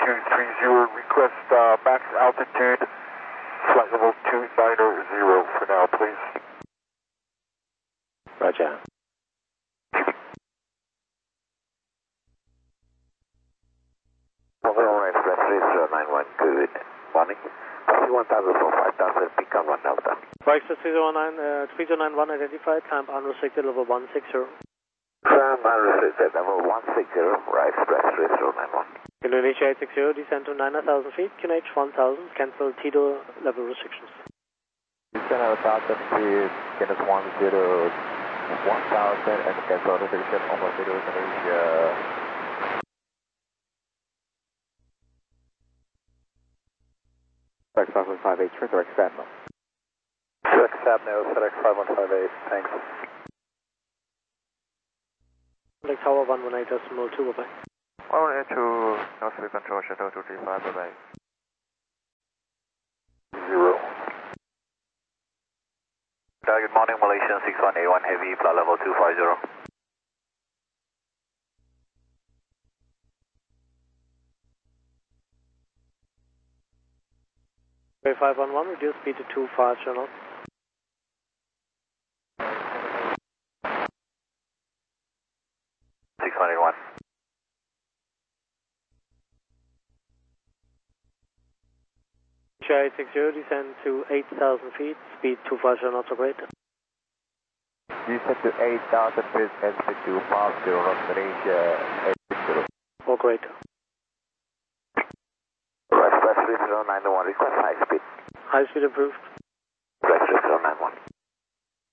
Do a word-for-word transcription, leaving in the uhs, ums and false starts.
two three zero, request uh, max altitude, flight level two nine zero for now, please. Roger. Overall Express three zero nine one, good morning. Taxi one thousand for five thousand, pick up one Delta. Express three zero nine, uh, three zero nine one identified, climb unrestricted level one six zero. Climb unrestricted level one six zero, right Express three zero nine one. Indonesia eight six zero, descend to nine thousand feet, Q N H one thousand, cancel T D O level restrictions. Descend at one thousand feet, Q N H one zero, one thousand, and cancel restriction over T D O Indonesia. FedEx five one five eight, trigger accept now. FedEx accept now, FedEx five one five eight, thanks. FedEx Tower one one eight, decimal two, bye-bye. one one eight two, North Field Control, Shuttle two three five, bye-bye. Zero. Uh, good morning, Malaysian six one eight one Heavy, flight level two five zero. five one one, reduce speed to two five zero knots. six one eight one. eight six zero, descend to eight thousand feet, speed two five zero knots, operator. Descend to eight thousand feet, and speed two five zero knots, Indonesia eight six zero. Operator. Express three zero nine one, request high speed. High speed approved.